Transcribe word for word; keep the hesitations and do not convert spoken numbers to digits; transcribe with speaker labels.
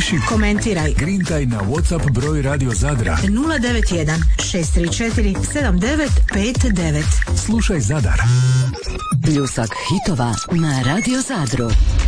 Speaker 1: Piši,
Speaker 2: komentiraj.
Speaker 1: grintaj na WhatsApp broj Radio Zadra
Speaker 2: nula devet jedan šest tri četiri sedam devet pet devet.
Speaker 1: Slušaj Zadar.
Speaker 3: Pljusak hitova na Radio Zadru.